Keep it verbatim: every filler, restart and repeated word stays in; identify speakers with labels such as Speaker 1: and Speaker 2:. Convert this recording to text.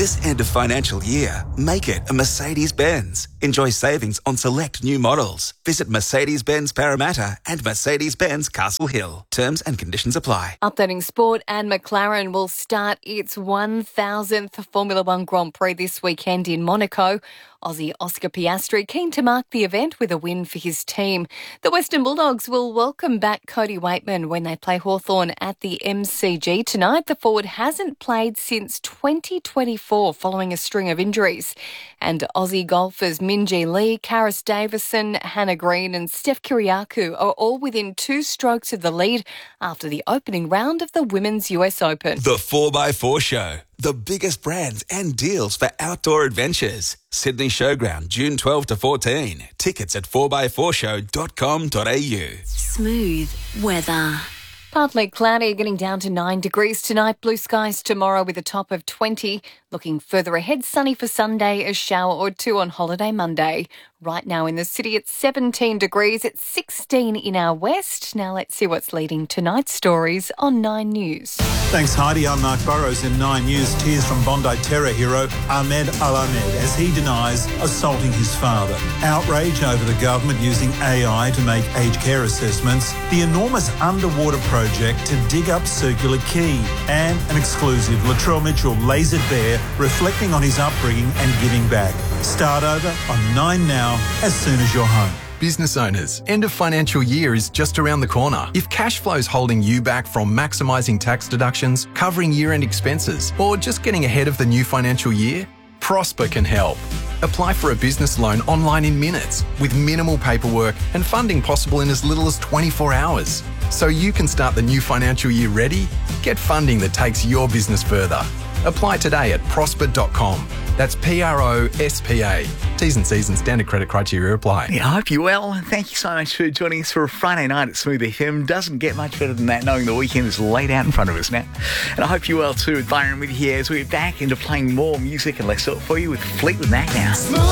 Speaker 1: This end of financial year, make it a Mercedes-Benz. Enjoy savings on select new models. Visit Mercedes-Benz Parramatta and Mercedes-Benz Castle Hill. Terms and conditions apply.
Speaker 2: Updating sport, and McLaren will start its one thousandth Formula One Grand Prix this weekend in Monaco. Aussie Oscar Piastri keen to mark the event with a win for his team. The Western Bulldogs will welcome back Cody Waitman when they play Hawthorn at the M C G tonight. The forward hasn't played since twenty twenty-four following a string of injuries. And Aussie golfers Minjee Lee, Karis Davison, Hannah Green and Steph Kyriakou are all within two strokes of the lead after the opening round of the Women's U S Open.
Speaker 1: The four by four Show. The biggest brands and deals for outdoor adventures. Sydney Showground, June twelfth to fourteen. Tickets at four by four show dot com dot a u.
Speaker 3: Smooth weather.
Speaker 2: Partly cloudy, getting down to nine degrees tonight. Blue skies tomorrow with a top of twenty. Looking further ahead, sunny for Sunday, a shower or two on holiday Monday. Right now in the city, it's seventeen degrees. It's sixteen in our west. Now let's see what's leading tonight's stories on Nine News.
Speaker 4: Thanks, Heidi. I'm Mark Burrows in Nine News. Tears from Bondi terror hero Ahmed Al-Ahmed as he denies assaulting his father. Outrage over the government using A I to make aged care assessments. The enormous underwater project to dig up Circular Quay. And an exclusive Latrell Mitchell lasered bear reflecting on his upbringing and giving back. Start over on Nine Now as soon as you're home.
Speaker 5: Business owners, end of financial year is just around the corner. If cash flow's holding you back from maximising tax deductions, covering year-end expenses, or just getting ahead of the new financial year, Prosper can help. Apply for a business loan online in minutes with minimal paperwork and funding possible in as little as twenty-four hours. So you can start the new financial year ready. Get funding that takes your business further. Apply today at prosper dot com. That's P R O S P A. T's and C's and standard credit criteria apply.
Speaker 6: Yeah, I hope you're well. Thank you so much for joining us for a Friday night at Smooth F M. Doesn't get much better than that, knowing the weekend is laid out in front of us now. And I hope you're well too. Byron with you here as we're back into playing more music, and let's do it for you with Fleetwood Mac now.